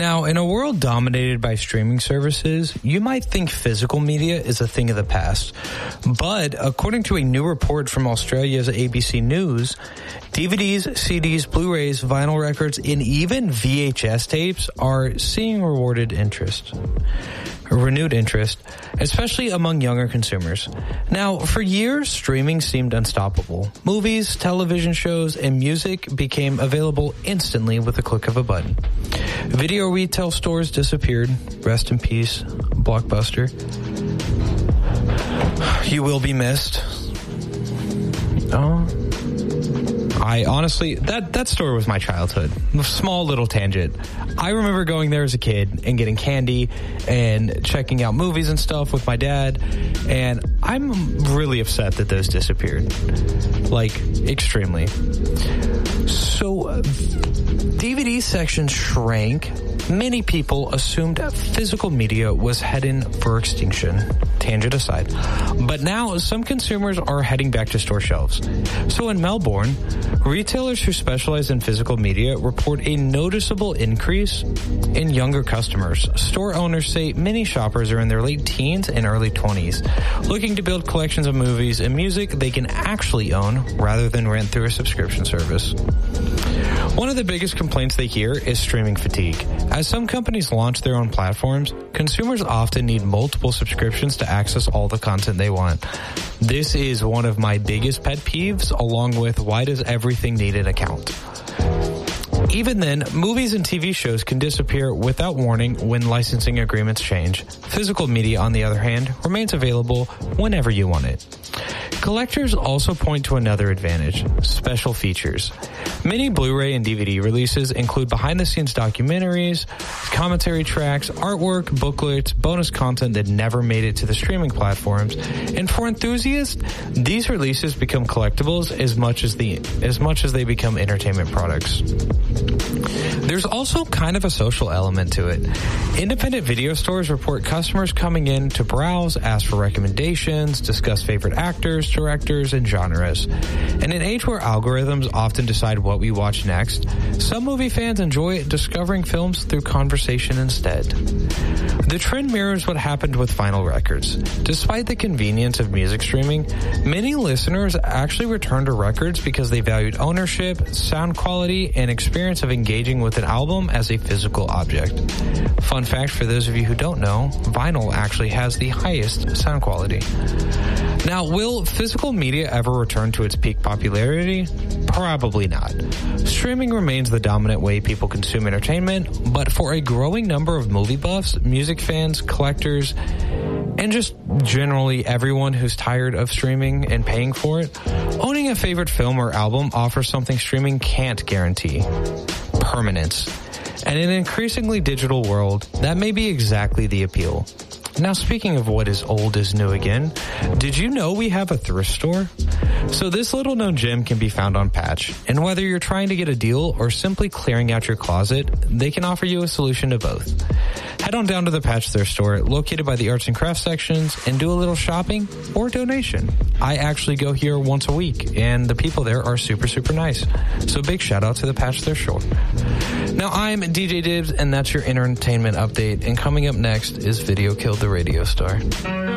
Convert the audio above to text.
Now, in a world dominated by streaming services, you might think physical media is a thing of the past. But according to a new report from Australia's ABC News, DVDs, CDs, Blu-rays, vinyl records, and even VHS tapes are seeing renewed interest, especially among younger consumers. Now, for years, streaming seemed unstoppable. Movies, television shows, and music became available instantly with the click of a button. Video retail stores disappeared. Rest in peace, Blockbuster. You will be missed. Oh. I honestly, that store was my childhood. Small little tangent. I remember going there as a kid and getting candy and checking out movies and stuff with my dad. And I'm really upset that those disappeared. Like, extremely. So, DVD sections shrank. Many people assumed physical media was heading for extinction. Tangent aside. But now, some consumers are heading back to store shelves. So in Melbourne, retailers who specialize in physical media report a noticeable increase in younger customers. Store owners say many shoppers are in their late teens and early 20s, looking to build collections of movies and music they can actually own rather than rent through a subscription service. One of the biggest complaints they hear is streaming fatigue. As some companies launch their own platforms, consumers often need multiple subscriptions to access all the content they want. This is one of my biggest pet peeves, along with why does everything need an account? Even then, movies and TV shows can disappear without warning when licensing agreements change. Physical media, on the other hand, remains available whenever you want it. Collectors also point to another advantage: special features. Many Blu-ray and DVD releases include behind-the-scenes documentaries, commentary tracks, artwork, booklets, bonus content that never made it to the streaming platforms. And for enthusiasts, these releases become collectibles as much as they become entertainment products. There's also kind of a social element to it. Independent video stores report customers coming in to browse, ask for recommendations, discuss favorite actors, directors, and genres. In an age where algorithms often decide what we watch next, some movie fans enjoy discovering films through conversation instead. The trend mirrors what happened with vinyl records. Despite the convenience of music streaming, many listeners actually return to records because they valued ownership, sound quality, and experience of engaging with an album as a physical object. Fun fact for those of you who don't know, vinyl actually has the highest sound quality. Now, will physical media ever return to its peak popularity? Probably not. Streaming remains the dominant way people consume entertainment, but for a growing number of movie buffs, music fans, collectors, and just generally everyone who's tired of streaming and paying for it, owning a favorite film or album offers something streaming can't guarantee: permanence. And in an increasingly digital world, that may be exactly the appeal. Now, speaking of what is old is new again, did you know we have a thrift store? So this little known gem can be found on Patch, and whether you're trying to get a deal or simply clearing out your closet, they can offer you a solution to both. Head on down to the Patch thrift store, located by the arts and crafts sections, and do a little shopping or donation. I actually go here once a week, and the people there are super, super nice. So big shout out to the Patch thrift store. Now, I'm DJ Dibs, and that's your entertainment update, and coming up next is Video Killed the Radio Star.